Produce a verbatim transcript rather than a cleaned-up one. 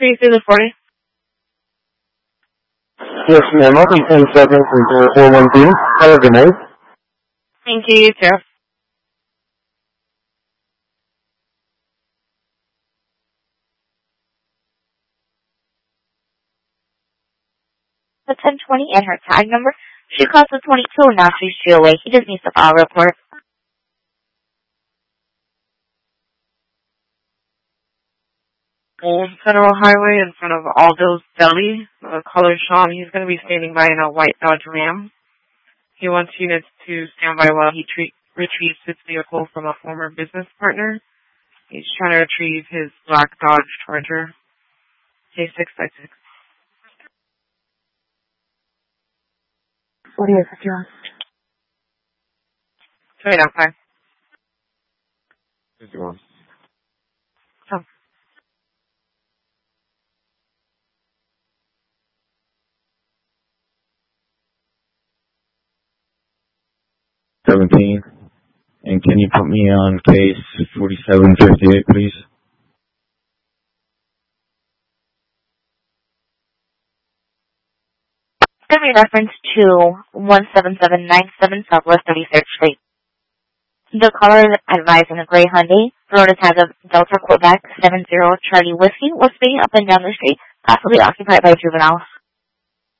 Please do the forty. Yes, ma'am. Welcome ten seconds from four one two. Have a good night. Thank you, you too. The ten twenty and her tag number. She calls the twenty-two and now she's due away. He just needs to file a report. Old Federal Highway in front of Aldo's Deli, uh, color Sean. He's going to be standing by in a white Dodge Ram. He wants units to stand by while he tre- retrieves his vehicle from a former business partner. He's trying to retrieve his black Dodge Charger. K six five six. What is it, John? Sorry, not five. fifty-one. Oh. seventeen. And can you put me on case forty-seven fifty-eight, please? It's going to be reference to one seven seven nine seven Southwest thirty-third Street. The caller is advised in a gray Hyundai, Florida tag of Delta Quebec seven zero Charlie Whiskey, was speeding up and down the street, possibly occupied by juveniles.